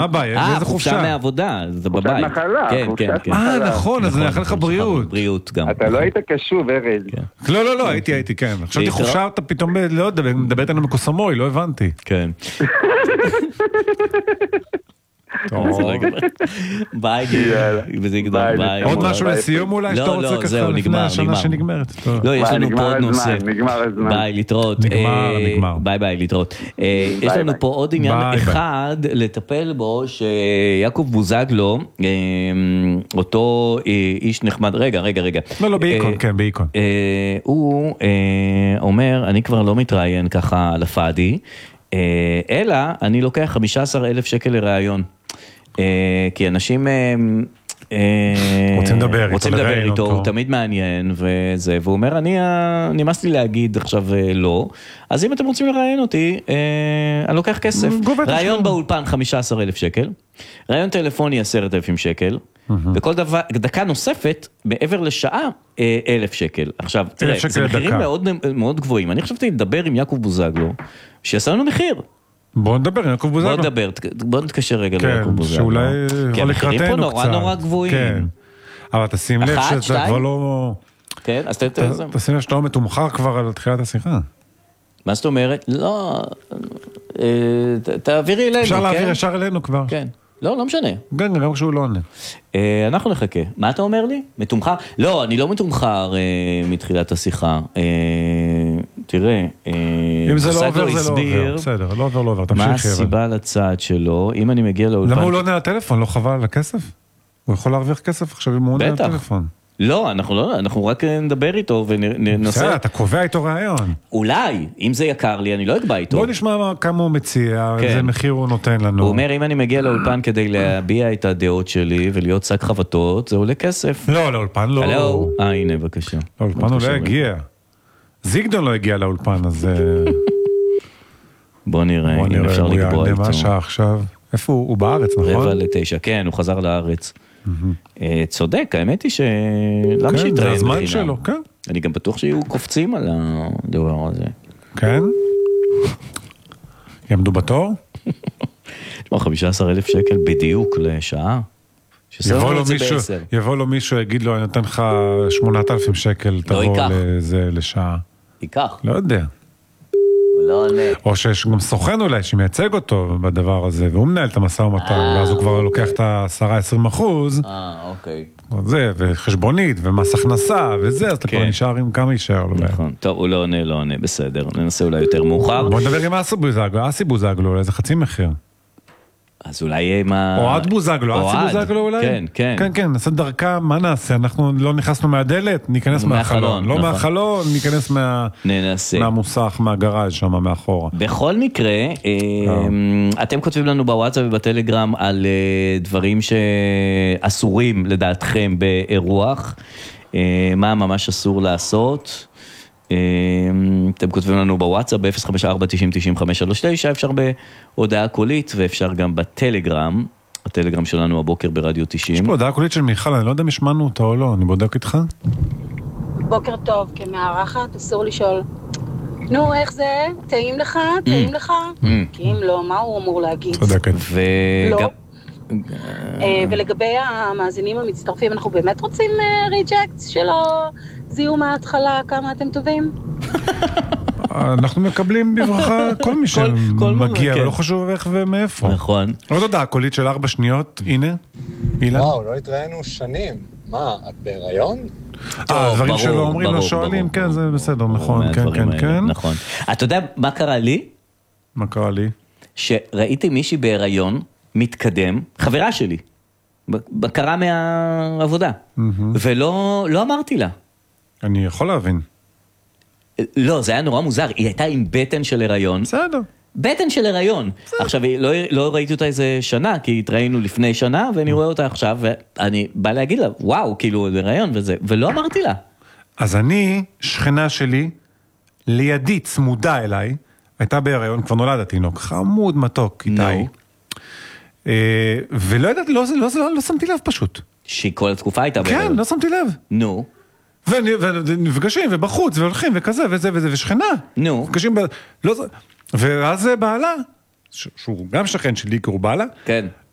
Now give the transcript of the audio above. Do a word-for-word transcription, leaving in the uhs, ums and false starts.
מה הבעיה? איזה חופשה? חופשה מעבודה, זה בבית. חופשת מחלה. כן, כן, כן. אה, נכון, אז אני אאחל לך בריאות. בריאות גם. אתה לא היית קשוב, ארז. לא, לא, לא, הייתי, הייתי, כן. חשבתי חופשה, אתה פתאום, לא יודע, מדברת עלינו מקוסמוי, לא הבנתי. כן. ביי, וזה יגדל, ביי. עוד משהו לסיום אולי, שאתה רוצה ככה לפני השנה שנגמרת. לא, יש לנו פה עוד נושא. נגמר הזמן. ביי, להתראות. נגמר, נגמר. ביי, ביי, להתראות. יש לנו פה עוד עניין אחד לטפל בו, שיעקב בוזגלו, אותו איש נחמד, רגע, רגע, רגע. לא, לא, באיקון, כן, באיקון. הוא אומר, אני כבר לא מתראיין ככה על הפאדי, אלא אני לוקח חמישה עשר אלף שקל לראיון. כי אנשים רוצים לדבר איתו, רוצים לדבר איתו, הוא תמיד מעניין וזה, והוא אומר, אני נמאס לי להגיד עכשיו לא, אז אם אתם רוצים לראיין אותי, אני לוקח כסף. ראיון באולפן חמישה עשר אלף שקל, ראיון טלפוני עשרת אלפים שקל, וכל דבר, דקה נוספת, מעבר לשעה, אלף שקל. עכשיו, תראה, זה מחירים מאוד, מאוד גבוהים. אני חשבתי לדבר עם יעקב בוזגלו, שיעשה לנו מחיר. בוא נדבר עם יעקב בוזגלו. בוא נדבר, בוא נתקשר רגע ליעקב בוזגלו. שאולי כי המחירים פה נורא נורא גבוהים. כן. אבל תשים לב שאתה כבר לא... כן, אז תשים לב שאתה לא מתומחר כבר על תחילת השיחה. מה זאת אומרת? לא, תעבירי אלינו. אפשר להעביר ישר אלינו כבר. כן. לא, לא משנה. גם, גם כשהוא לא עונה. אנחנו נחכה. מה אתה אומר לי? מתומחר? לא, אני לא מתומחר מתחילת השיחה. תראה, אם זה לא עובר, זה לא עובר. בסדר, לא עובר, לא עובר. תמשיך. מה הסיבה לצד שלו? אם אני מגיע לאולפן... למה הוא לא עונה לטלפון? לא חבל על הכסף? הוא יכול להרוויח כסף עכשיו אם הוא עונה לטלפון. לא, אנחנו לא, אנחנו רק נדבר איתו וננסה... בסדר, אתה קובע איתו רעיון. אולי, אם זה יקר לי, אני לא אקבע איתו. בוא נשמע כמה הוא מציע, איזה מחיר הוא נותן לנו. הוא אומר, אם אני מגיע לאולפן כדי להביע את הדעות שלי ולהיות שק חבטות, זה עולה כסף. לא, לאולפן לא. הלו, אה, הנה, בבקשה. לאולפן הוא לא הגיע. זיגדון לא הגיע לאולפן, אז... בוא נראה, אם אפשר לקבוע איתו. מה השעה עכשיו? איפה הוא? הוא בארץ, נכון? רבע לתשע, כן, הוא חזר לארץ. צודק, האמת היא ש... למה שיתראיין בחינם? זה הזמן שלו, כן. אני גם בטוח שיהיו קופצים על הדבר הזה. כן? יעמדו בתור? תשמע, חמישה עשר אלף שקל בדיוק לשעה. יבוא לו מישהו, יגיד לו, אני נותן לך שמונת אלפים שקל, תבוא לזה לשעה. ייקח. לא יודע. לא עונה. או שיש גם סוכן אולי שמייצג אותו בדבר הזה, והוא מנהל את המשא ומתן, ואז הוא כבר לוקח את ה-עשרה עד עשרים אחוז. אה, אוקיי. זה, וחשבונית, ומס הכנסה, וזה, אז אתה כבר נשאר עם כמה יישאר. נכון. טוב, הוא לא עונה, לא עונה, בסדר. ננסה אולי יותר מאוחר. בוא נדבר עם אסי בוזגלו, אסי בוזגלו, אולי זה חצי מחיר. אז אולי מה... אוהד בוזגלו, אסי בוזגלו אולי? כן, כן. כן, כן, נעשה דרכה, מה נעשה? אנחנו לא נכנסנו מהדלת, ניכנס מהחלון. לא מהחלון, ניכנס מהמוסך, מהגראז' שם מאחורה. בכל מקרה, אתם כותבים לנו בוואטסאפ ובטלגרם על דברים שאסורים לדעתכם באירוח, מה ממש אסור לעשות. אתם כותבים לנו בוואטסאפ ב-אפס חמש ארבע תשעים תשעים חמש שלוש תשע, אפשר בהודעה קולית ואפשר גם בטלגרם, הטלגרם שלנו הבוקר ברדיו תשעים. יש פה הודעה קולית של מיכל, אני לא יודע אם השמענו אותה או לא, אני בודק איתך. בוקר טוב, כמערכת, אסור לשאול. נו, איך זה? טעים לך? טעים לך? כי אם לא, מה הוא אמור להגיד? צודקת. לא. ולגבי המאזינים המצטרפים, אנחנו באמת רוצים ריג'קט שלו? זיהו מההתחלה כמה אתם טובים? אנחנו מקבלים בברכה כל מי שמגיע, ולא חשוב איך ומאיפה. נכון. עוד הודעה קולית של ארבע שניות, הנה, אילן. וואו, לא התראינו שנים. מה, את בהיריון? הדברים שלא אומרים, לא שואלים, כן, זה בסדר, נכון, כן, כן, כן. נכון. אתה יודע מה קרה לי? מה קרה לי? שראיתי מישהי בהיריון, מתקדם, חברה שלי, קרה מהעבודה, ולא אמרתי לה. אני יכול להבין. לא, זה היה נורא מוזר, היא הייתה עם בטן של הריון. בסדר. בטן של הריון. עכשיו, לא, לא ראיתי אותה איזה שנה, כי התראינו לפני שנה, ואני רואה אותה עכשיו, ואני בא להגיד לה, וואו, כאילו, הריון וזה, ולא אמרתי לה. אז אני, שכנה שלי, לידי צמודה אליי, הייתה בהריון, כבר נולד תינוק, חמוד מתוק, איתי. ולא ידעתי, לא, לא, לא, לא שמתי לב פשוט. שהיא כל התקופה הייתה בהריון. כן, לא שמתי לב. נו. ונפגשים, ובחוץ, והולכים, וכזה, וזה, וזה, ושכנה. נו. נפגשים, לא, ואז בעלה, שהוא גם שכן שלי, כי הוא בעלה. כן.